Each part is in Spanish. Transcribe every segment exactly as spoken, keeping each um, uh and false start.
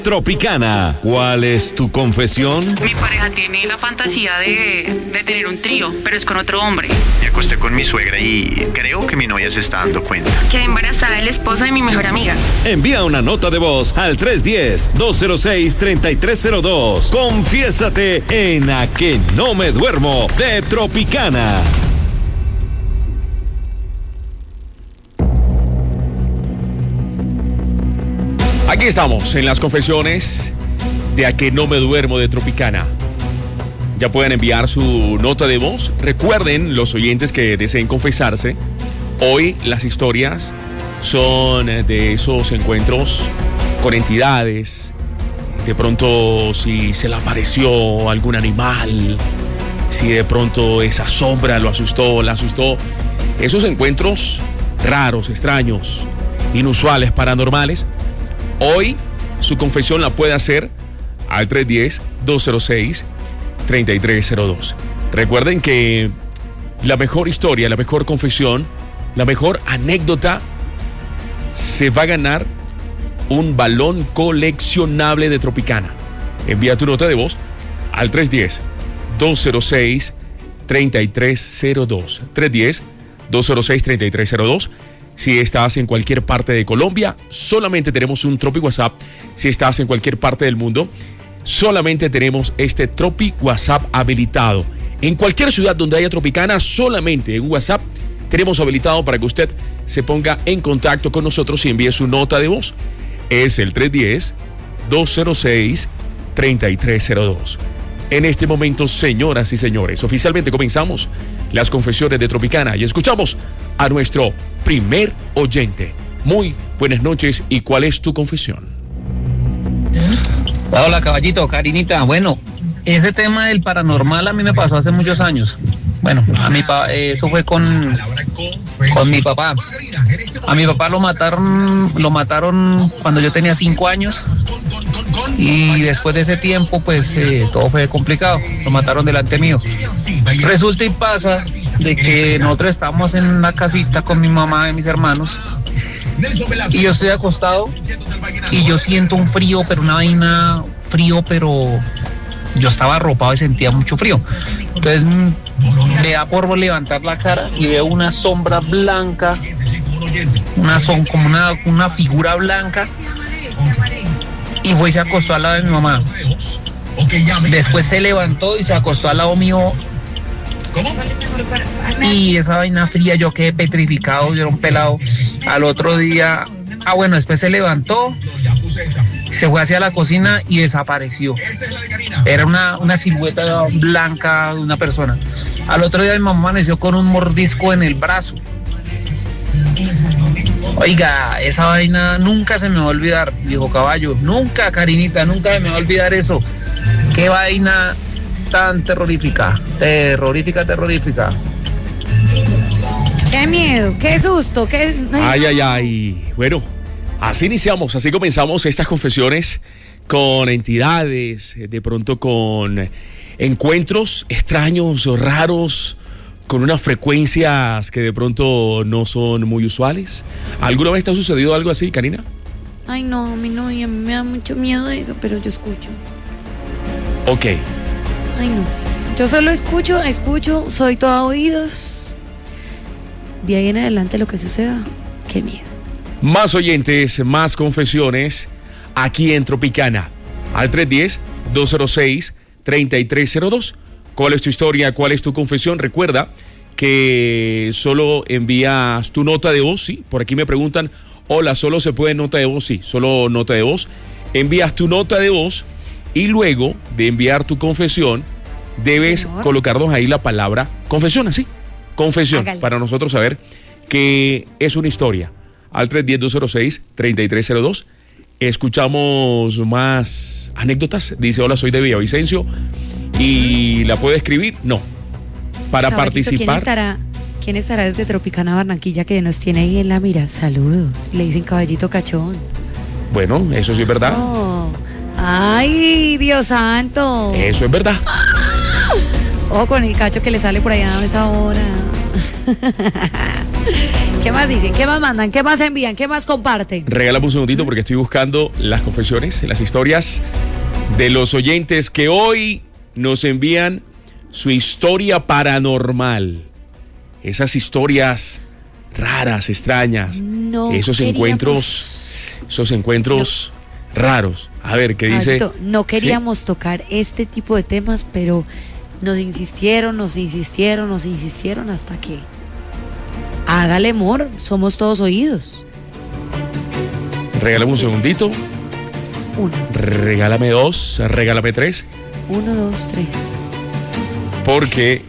Tropicana, ¿cuál es tu confesión? Mi pareja tiene la fantasía de, de tener un trío, pero es con otro hombre. Me acosté con mi suegra y creo que mi novia se está dando cuenta. Quedé embarazada del esposo de mi mejor amiga. Envía una nota de voz al tres uno cero, dos cero seis, tres tres cero dos. Confiésate en A Que No Me Duermo de Tropicana. Aquí estamos en las confesiones de A Que No Me Duermo de Tropicana. Ya pueden enviar su nota de voz. Recuerden, los oyentes que deseen confesarse, hoy las historias son de esos encuentros con entidades. De pronto, si se le apareció algún animal, si de pronto esa sombra lo asustó, la asustó. Esos encuentros raros, extraños, inusuales, paranormales. Hoy su confesión la puede hacer al tres uno cero, dos cero seis, tres tres cero dos. Recuerden que la mejor historia, la mejor confesión, la mejor anécdota se va a ganar un balón coleccionable de Tropicana. Envía tu nota de voz al tres uno cero, dos cero seis, tres tres cero dos. tres uno cero, dos cero seis, tres tres cero dos. Si estás en cualquier parte de Colombia, solamente tenemos un Tropi WhatsApp. Si estás en cualquier parte del mundo, solamente tenemos este Tropi WhatsApp habilitado. En cualquier ciudad donde haya Tropicana, solamente en WhatsApp tenemos habilitado para que usted se ponga en contacto con nosotros y envíe su nota de voz. Es el tres uno cero, dos cero seis, tres tres cero dos. En este momento, señoras y señores, oficialmente comenzamos las confesiones de Tropicana y escuchamos a nuestro primer oyente. Muy buenas noches, ¿y cuál es tu confesión? Hola, caballito, Karinita. Bueno, ese tema del paranormal a mí me pasó hace muchos años. Bueno, a mi pa- eso fue con, con mi papá. A mi papá lo mataron, lo mataron cuando yo tenía cinco años. Y después de ese tiempo, pues eh, todo fue complicado. Lo mataron delante mío. Resulta y pasa de que nosotros estábamos en una casita con mi mamá y mis hermanos. Y yo estoy acostado y yo siento un frío, pero una vaina frío, pero yo estaba arropado y sentía mucho frío. Entonces me da por levantar la cara y veo una sombra blanca, una son, como una, una figura blanca, y fue y se acostó al lado de mi mamá. Después se levantó y se acostó al lado mío. Y esa vaina fría, yo quedé petrificado, yo era un pelado. Al otro día, ah bueno, después se levantó, se fue hacia la cocina y desapareció. Era una, una silueta blanca de una persona. Al otro día mi mamá amaneció con un mordisco en el brazo. Oiga, esa vaina nunca se me va a olvidar, dijo Caballo. Nunca, Karinita, nunca se me va a olvidar eso. Qué vaina tan terrorífica, terrorífica, terrorífica. Qué miedo, qué susto, qué... Ay, ay, ay. Bueno, así iniciamos, así comenzamos estas confesiones con entidades, de pronto con encuentros extraños o raros, con unas frecuencias que de pronto no son muy usuales. ¿Alguna vez te ha sucedido algo así, Karina? Ay, no, a mí no, y a mí me da mucho miedo eso, pero yo escucho. Ok. Ay, no. Yo solo escucho, escucho, soy toda oídos. De ahí en adelante lo que suceda, qué miedo. Más oyentes, más confesiones aquí en Tropicana. Al tres uno cero, dos cero seis, tres tres cero dos. ¿Cuál es tu historia? ¿Cuál es tu confesión? Recuerda que solo envías tu nota de voz, ¿sí? Por aquí me preguntan, hola, ¿solo se puede nota de voz? Sí, solo nota de voz. Envías tu nota de voz y luego de enviar tu confesión, debes Señor. colocarnos ahí la palabra confesión, ¿así? Confesión, Hágale. Para nosotros saber que es una historia. Al tres uno cero, dos cero seis, tres tres cero dos. Escuchamos más anécdotas. Dice, hola, soy de Villavicencio. ¿Y la puede escribir? No. Para Caballito, participar. ¿quién estará, ¿Quién estará desde Tropicana, Barranquilla, que nos tiene ahí en la mira? Saludos. Le dicen caballito cachón. Bueno, eso sí es verdad. Oh. Ay, Dios santo. Eso es verdad. Oh, con el cacho que le sale por allá a esa hora. ¿Qué más dicen? ¿Qué más mandan? ¿Qué más envían? ¿Qué más comparten? Regálame un segundito porque estoy buscando las confesiones, las historias de los oyentes que hoy nos envían su historia paranormal. Esas historias raras, extrañas. No esos queríamos... encuentros, esos encuentros no. raros. A ver, ¿qué dice? Alto, no queríamos ¿Sí? tocar este tipo de temas, pero nos insistieron, nos insistieron, nos insistieron hasta que... Hágale, amor, somos todos oídos. Regálame un segundito. Uno. Regálame dos, regálame tres. Uno, dos, tres. Porque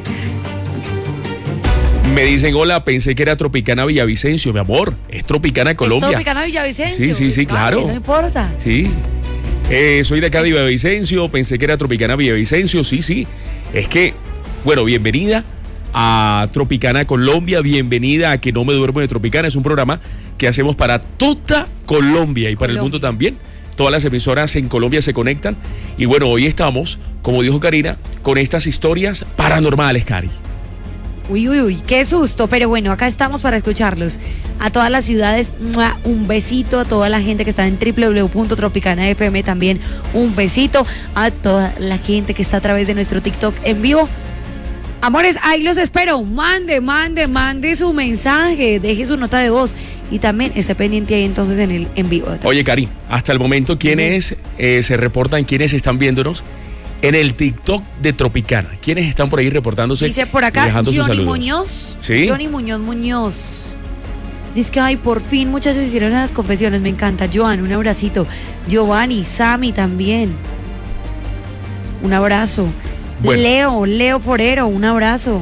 me dicen, hola, pensé que era Tropicana Villavicencio, mi amor. Es Tropicana Colombia. ¿Es Tropicana Villavicencio? Sí, sí, sí, Vale, claro. No importa. Sí. Eh, soy de acá de Villavicencio, pensé que era Tropicana Villavicencio, sí, sí. Es que, bueno, bienvenida a Tropicana Colombia, bienvenida a Que No Me Duermo de Tropicana. Es un programa que hacemos para toda Colombia y para Colombia. el mundo también. Todas las emisoras en Colombia se conectan. Y bueno, hoy estamos, como dijo Karina, con estas historias paranormales, Cari. Uy, uy, uy, qué susto, pero bueno, acá estamos para escucharlos. A todas las ciudades, ¡mua! Un besito, a toda la gente que está en doble u doble u doble u punto tropicana f m también, un besito, a toda la gente que está a través de nuestro TikTok en vivo. Amores, ahí los espero, mande, mande, mande su mensaje, deje su nota de voz y también esté pendiente ahí entonces en el en vivo. Oye, Cari, hasta el momento, ¿quiénes eh, se reportan, quiénes están viéndonos en el TikTok de Tropicana? ¿Quiénes están por ahí reportándose? Dice por y acá dejando sus Johnny saludos? Muñoz. ¿Sí? Johnny Muñoz Muñoz. Dice que ay, por fin muchachos hicieron las confesiones, me encanta. Joan, un abracito. Giovanni, Sammy también. Un abrazo. Bueno. Leo, Leo Forero, un abrazo.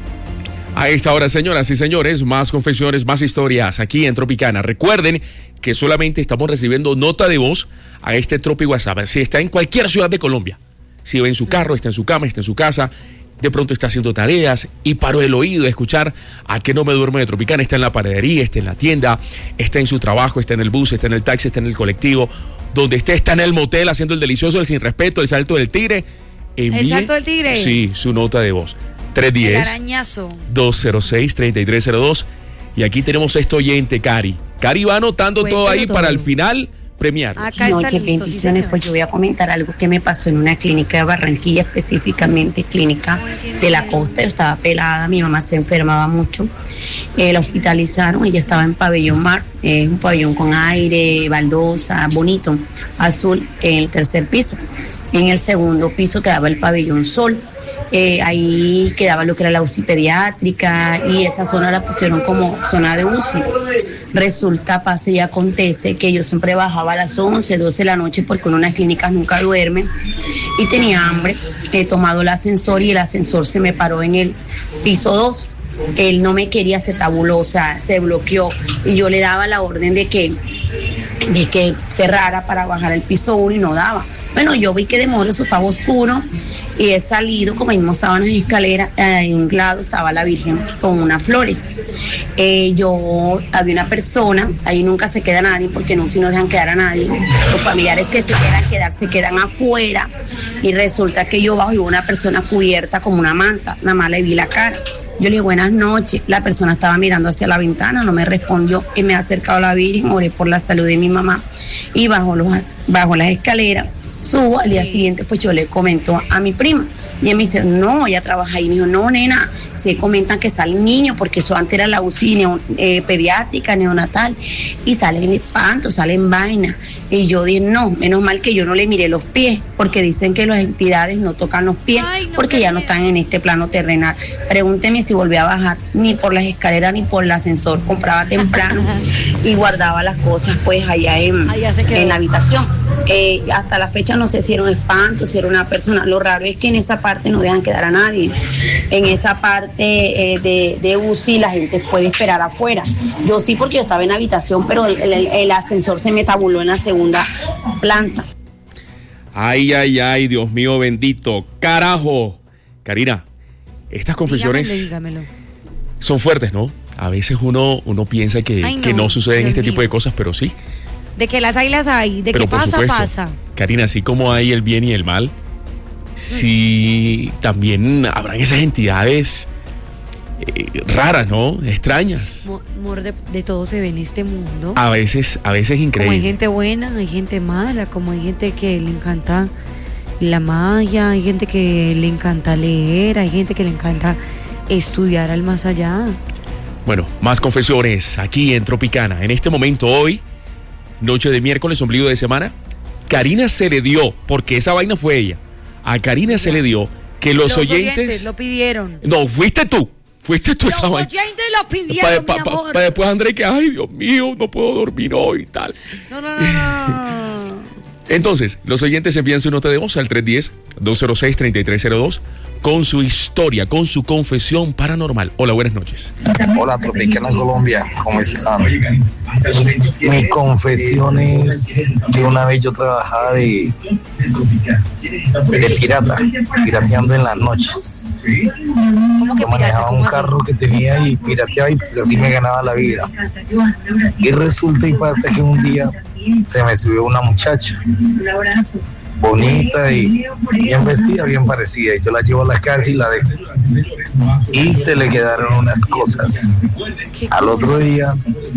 A esta hora, señoras y señores, más confesiones, más historias aquí en Tropicana. Recuerden que solamente estamos recibiendo nota de voz a este Tropi WhatsApp. Si está en cualquier ciudad de Colombia, si va en su carro, está en su cama, está en su casa, de pronto está haciendo tareas y paró el oído a escuchar a Que No Me Duermo de Tropicana, está en la panadería, está en la tienda, está en su trabajo, está en el bus, está en el taxi, está en el colectivo, donde esté, está en el motel haciendo el delicioso, el sin respeto, el salto del tigre. Envíe, ¿El salto del tigre? Sí, su nota de voz. tres uno El cero, arañazo. dos cero seis, tres tres cero dos. Y aquí tenemos este oyente, Cari. Cari va anotando Cuéntalo todo ahí todo. para al final premiar. Acá Noche, está listo, sí, bendiciones. señor. Pues yo voy a comentar algo que me pasó en una clínica de Barranquilla, específicamente clínica de la costa. Yo estaba pelada, mi mamá se enfermaba mucho. Eh, la hospitalizaron, ella estaba en pabellón mar, eh, un pabellón con aire, baldosa, bonito, azul, en el tercer piso. En el segundo piso quedaba el pabellón sol. Eh, ahí quedaba lo que era la U C I pediátrica y esa zona la pusieron como zona de U C I. Resulta, pasa y acontece que yo siempre bajaba a las once, doce de la noche porque en unas clínicas nunca duermen y tenía hambre. He tomado el ascensor y el ascensor se me paró en el piso dos. Él no me quería, se tabuló, o sea, se bloqueó y yo le daba la orden de que, de que cerrara para bajar al piso uno y no daba. Bueno, yo vi que de modo eso estaba oscuro y he salido, como mismo estaban las escaleras, eh, en un lado estaba la Virgen con unas flores. Eh, yo, había una persona, ahí nunca se queda nadie, porque no, si no dejan quedar a nadie. Los familiares que se quedan quedar, se quedan afuera y resulta que yo bajo y veo una persona cubierta como una manta, nada más le vi la cara. Yo le dije, buenas noches. La persona estaba mirando hacia la ventana, no me respondió. Y me he acercado a la Virgen, oré por la salud de mi mamá y bajo, los, bajo las escaleras. Subo, al día siguiente pues yo le comento a mi prima y ella me dice, no, ella trabaja ahí. Me dijo, no, nena, se comentan que salen niños porque eso antes era la U C I neo, eh, pediátrica, neonatal y salen espantos, salen vainas. Y yo dije, no, menos mal que yo no le miré los pies porque dicen que las entidades no tocan los pies. Ay, no, porque ya no están en este plano terrenal. Pregúnteme si volví a bajar ni por las escaleras ni por el ascensor. Compraba temprano y guardaba las cosas pues allá en, allá en la habitación. Eh, hasta la fecha no sé si era un espanto, si era una persona. Lo raro es que en esa parte no dejan quedar a nadie. En esa parte eh, de, de U C I la gente puede esperar afuera. Yo sí, porque yo estaba en la habitación, pero el, el, el ascensor se me tabuló en la segunda planta. Ay, ay, ay, Dios mío bendito. Carajo. Karina, estas confesiones dígamelo, dígamelo. son fuertes, ¿no? A veces uno, uno piensa que, Ay, no, que no suceden Dios este mío. tipo de cosas, pero sí. De que las hay, las hay. De Pero que por pasa, supuesto, pasa. Karina, así como hay el bien y el mal, sí también habrán esas entidades eh, raras, ¿no? Extrañas. Amor, de, de todo se ve en este mundo. A veces, a veces increíble. Como hay gente buena, hay gente mala, como hay gente que le encanta la magia, hay gente que le encanta leer, hay gente que le encanta estudiar al más allá. Bueno, más confesiones aquí en Tropicana. En este momento, hoy, noche de miércoles, ombligo de semana, Karina se le dio, porque esa vaina fue ella, a Karina ya. se le dio que los, los oyentes, oyentes lo pidieron. No, fuiste tú. Fuiste tú los esa vaina. Los oyentes lo pidieron, para pa, mi amor. Para después André que, ay, Dios mío, no puedo dormir hoy y tal. No, no, no, no. Entonces, los oyentes envían su nota de voz al tres uno cero, dos cero seis, tres tres cero dos con su historia, con su confesión paranormal. Hola, buenas noches. Hola, Tropicana Colombia, ¿cómo están? Mi confesión es que una vez yo trabajaba de, de pirata, pirateando en las noches. ¿Cómo que yo manejaba pirata? un ¿Cómo carro así? que tenía y pirateaba y pues así me ganaba la vida. Y resulta y pasa que un día se me subió una muchacha bonita y bien vestida, bien parecida, y yo la llevo a la casa y la dejo y se le quedaron unas cosas. Al otro día,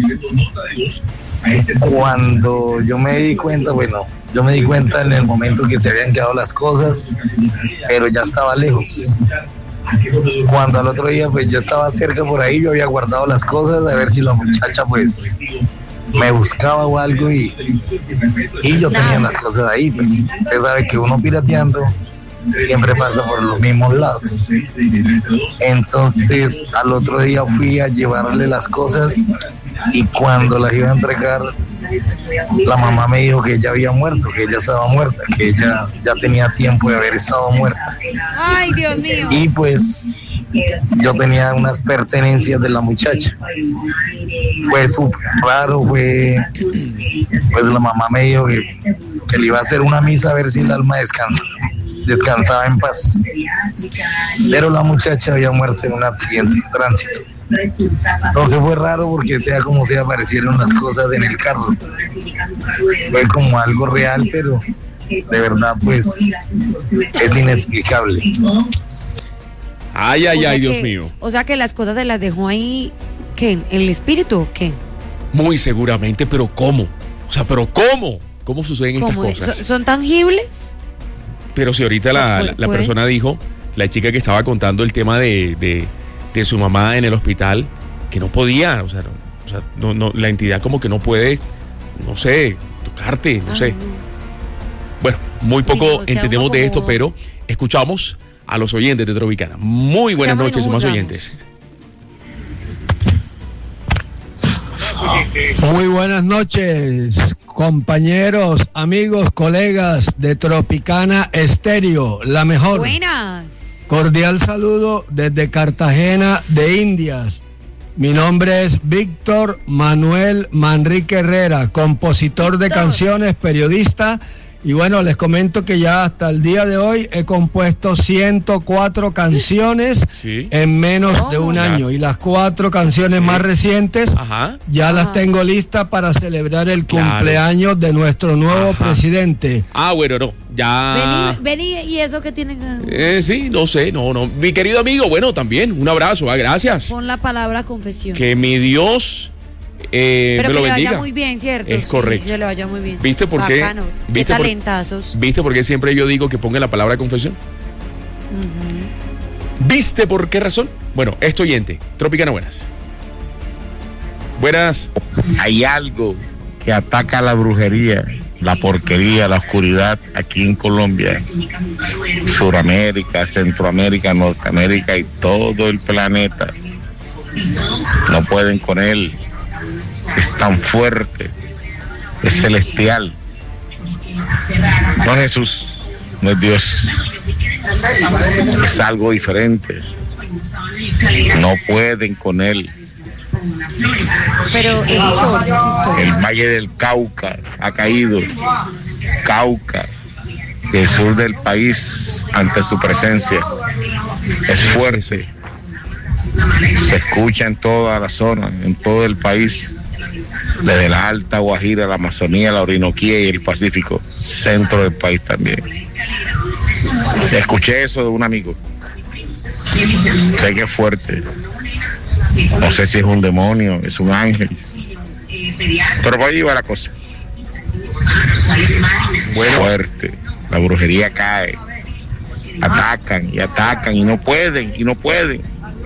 cuando yo me di cuenta, bueno, yo me di cuenta en el momento que se habían quedado las cosas, pero ya estaba lejos. Cuando al otro día pues yo estaba cerca por ahí, yo había guardado las cosas a ver si la muchacha pues me buscaba o algo y, y yo tenía las cosas ahí. Pues se sabe que uno pirateando siempre pasa por los mismos lados. Entonces al otro día fui a llevarle las cosas y cuando las iba a entregar, la mamá me dijo que ella había muerto, que ella estaba muerta, que ella ya tenía tiempo de haber estado muerta. Ay, Dios mío. Y pues yo tenía unas pertenencias de la muchacha. Fue súper raro, fue, pues la mamá me dijo que, que le iba a hacer una misa a ver si el alma descansa, descansaba en paz. Pero la muchacha había muerto en un accidente de tránsito. Entonces fue raro porque sea como sea aparecieron las cosas en el carro. Fue como algo real, pero de verdad pues es inexplicable. Ay, ay, ay, Dios que, mío. O sea que las cosas se las dejó ahí, ¿qué? ¿El espíritu o qué? Muy seguramente, pero ¿cómo? O sea, pero ¿cómo? ¿Cómo suceden estas ¿Cómo? cosas? ¿Son, ¿Son tangibles? Pero si ahorita la, la, la persona dijo, la chica que estaba contando el tema de, de, de su mamá en el hospital, que no podía, o sea, no, o sea no, no, la entidad como que no puede, no sé, tocarte, no Ay, sé. No. Bueno, muy poco no, entendemos como... de esto, pero escuchamos a los oyentes de Tropicana. Muy buenas noches, más oyentes. Muy buenas noches, compañeros, amigos, colegas de Tropicana Estéreo, la mejor. Buenas. Cordial saludo desde Cartagena de Indias. Mi nombre es Víctor Manuel Manrique Herrera, compositor de canciones, periodista. Y bueno, les comento que ya hasta el día de hoy he compuesto ciento cuatro canciones ¿Sí? en menos oh, de un ya. año. Y las cuatro canciones ¿Sí? más recientes Ajá. ya Ajá. las tengo listas para celebrar el claro. cumpleaños de nuestro nuevo Ajá. presidente. Ah, bueno, no, ya... Vení, vení, ¿y eso qué tiene que...? Eh, sí, no sé, no, no. Mi querido amigo, bueno, también, un abrazo, ah, gracias. Pon la palabra confesión. Que mi Dios... Eh, Pero me que lo le bendiga. vaya muy bien, ¿cierto? Es sí, correcto. Que le vaya muy bien. ¿Viste por qué? Bacano. ¿Viste qué talentazos? Por, ¿Viste por qué siempre yo digo que ponga la palabra confesión? Uh-huh. ¿Viste por qué razón? Bueno, esto oyente. Tropicana, buenas. Buenas. Hay algo que ataca la brujería, la porquería, la oscuridad aquí en Colombia, Suramérica, Centroamérica, Norteamérica y todo el planeta. No pueden con él. Es tan fuerte, es celestial. No es Jesús, no es Dios. Es algo diferente. No pueden con él. Pero es historia, es historia. El Valle del Cauca ha caído. Cauca, el sur del país, ante su presencia. Es fuerte. Se escucha en toda la zona, en todo el país, desde la Alta Guajira, la Amazonía, la Orinoquía y el Pacífico, centro del país también. Escuché eso de un amigo. Sé que es fuerte. No sé si es un demonio, es un ángel. Pero por ahí va la cosa. Bueno. Fuerte. La brujería cae. Atacan y atacan y no pueden, y no pueden.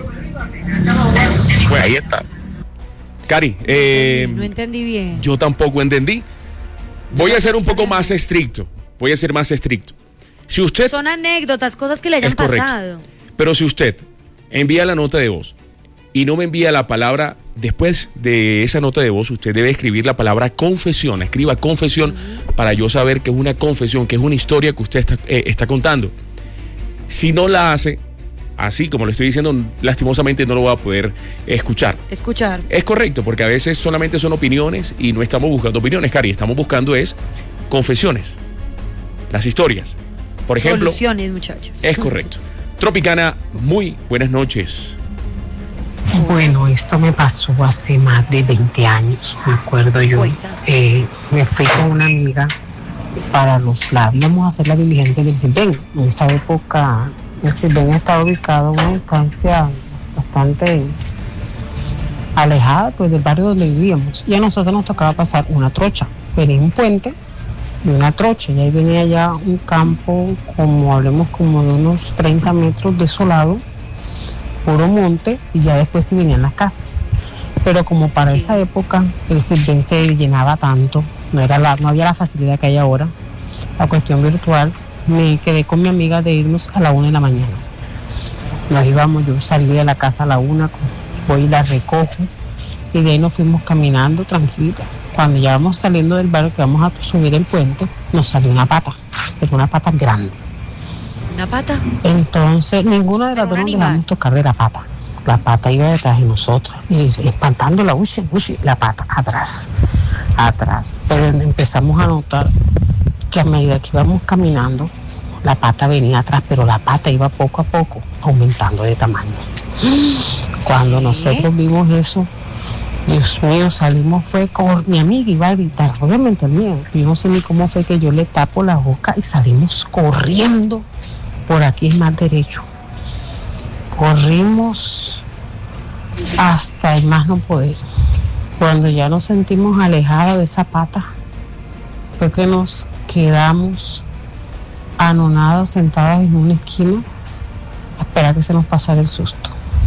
Pues ahí está. Cari, eh, no entendí bien. Yo tampoco entendí. Voy a ser un poco más estricto. Voy a ser más estricto. Si usted... Son anécdotas, cosas que le hayan pasado. Pero si usted envía la nota de voz y no me envía la palabra, después de esa nota de voz, usted debe escribir la palabra confesión. Escriba confesión uh-huh. para yo saber que es una confesión, que es una historia que usted está, eh, está contando. Si no la hace, así como lo estoy diciendo, lastimosamente no lo voy a poder escuchar. Escuchar. Es correcto, porque a veces solamente son opiniones y no estamos buscando opiniones, Cari. Estamos buscando es confesiones, las historias. Por ejemplo. Soluciones, muchachos. Es correcto. Tropicana, muy buenas noches. Bueno, esto me pasó hace más de veinte años, me acuerdo yo. Eh, me fui con una amiga para los lados. Íbamos a hacer la diligencia del Silven. En esa época, el Silven estaba ubicado a una distancia bastante alejada pues, del barrio donde vivíamos. Y a nosotros nos tocaba pasar una trocha. Venía un puente y una trocha. Y ahí venía ya un campo, como hablemos, como de unos treinta metros desolado, puro monte, y ya después sí venían las casas. Pero como para sí. esa época el Silven se llenaba tanto, no era la, no había la facilidad que hay ahora, la cuestión virtual, me quedé con mi amiga de irnos a la una de la mañana. Nos íbamos, yo salí de la casa a la una, voy y la recojo, y de ahí nos fuimos caminando tranquila. Cuando ya vamos saliendo del barrio, que vamos a subir el puente, nos salió una pata, pero una pata grande. ¿Una pata? Entonces, ninguna de las dos nos dejamos tocar de la pata. La pata iba detrás de nosotros, y espantándola, uy, uy, la pata atrás, atrás. Pero empezamos a notar que a medida que íbamos caminando, la pata venía atrás, pero la pata iba poco a poco aumentando de tamaño. Cuando nosotros vimos eso, Dios mío, salimos, fue con mi amiga, iba a gritar, obviamente el mío. Yo no sé ni cómo fue que yo le tapo la boca y salimos corriendo. Por aquí es más derecho. Corrimos hasta el más no poder. Cuando ya nos sentimos alejados de esa pata, fue que nos quedamos anonados, sentados en una esquina, a esperar que se nos pasara el susto.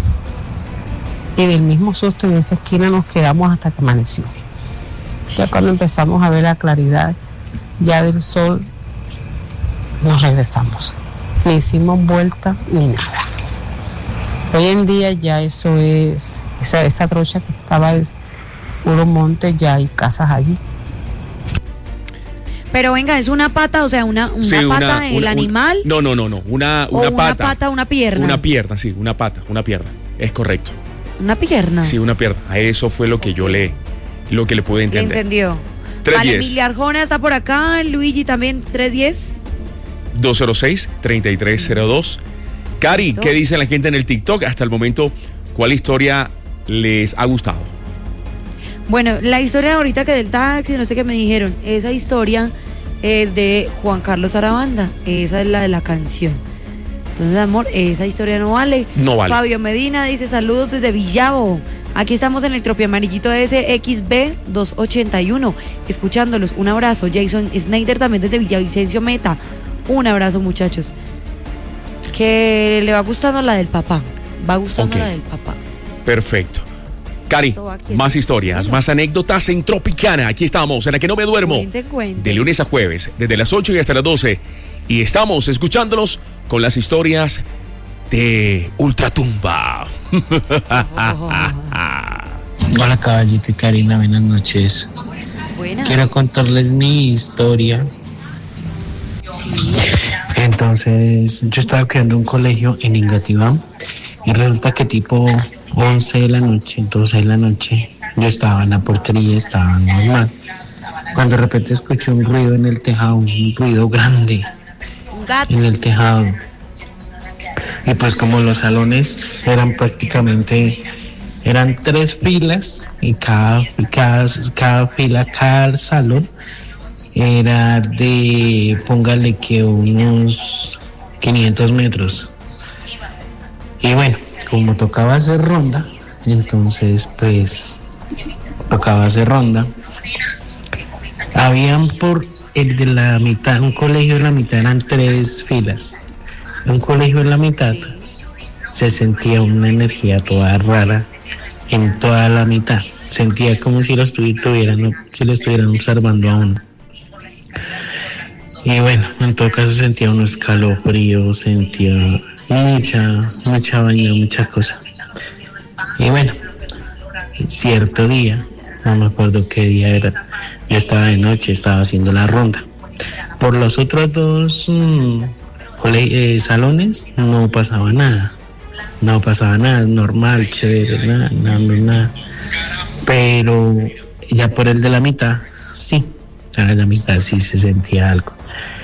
Y del mismo susto en esa esquina nos quedamos hasta que amaneció. Ya cuando empezamos a ver la claridad ya del sol, nos regresamos. Ni hicimos vuelta ni nada. Hoy en día ya eso es, esa, esa trocha que estaba es puro monte, ya hay casas allí. Pero venga, es una pata, o sea, una, una sí, pata una, del una, animal. Un, no, no, no, no, una, una o pata. Una pata, una pierna. Una pierna, sí, una pata, una pierna. Es correcto. Una pierna. Sí, una pierna. A eso fue lo que yo le, lo que le pude entender. ¿Le entendió? Vale, Emilia Arjona está por acá, Luigi también, tres diez. dos cero seis, treinta y tres cero dos. Cari, ¿qué dice la gente en el TikTok? Hasta el momento, ¿cuál historia les ha gustado? Bueno, la historia ahorita que del taxi, no sé qué me dijeron, esa historia es de Juan Carlos Arabanda, esa es la de la canción. Entonces, amor, esa historia no vale. No vale. Fabio Medina dice, saludos desde Villavo. Aquí estamos en el Tropi Amarillito S X B doscientos ochenta y uno, escuchándolos. Un abrazo. Jason Snyder también desde Villavicencio Meta. Un abrazo, muchachos. Que le va gustando la del papá. Va gustando okay. la del papá. Perfecto. Cari, más historias, más anécdotas en Tropicana. Aquí estamos, en La Que No Me Duermo. Cuente, cuente. De lunes a jueves, desde las ocho y hasta las doce. Y estamos escuchándolos con las historias de Ultratumba. Oh. Hola, caballito y Karina, buenas noches. Buenas. Quiero contarles mi historia. Sí. Entonces, yo estaba creando un colegio en Engativá y resulta que tipo once de la noche, doce de la noche, yo estaba en la portería, estaba normal. Cuando de repente escuché un ruido en el tejado, un ruido grande en el tejado. Y pues como los salones eran prácticamente, eran tres filas y cada, cada, cada fila, cada salón era de, póngale que unos quinientos metros. Y bueno, como tocaba hacer ronda, entonces pues tocaba hacer ronda. Habían por el de la mitad, un colegio de la mitad eran tres filas. Un colegio de la mitad se sentía una energía toda rara en toda la mitad. Sentía como si lo estuvieran, si lo estuvieran observando a uno. Y bueno, en todo caso sentía un escalofrío, sentía mucha, mucha vaina, muchas cosas. Y bueno, cierto día, no me acuerdo qué día era, yo estaba de noche, estaba haciendo la ronda. Por los otros dos mmm, cole- eh, salones no pasaba nada, no pasaba nada, normal, chévere, nada, nada, nada. Pero ya por el de la mitad, sí, a la mitad sí se sentía algo.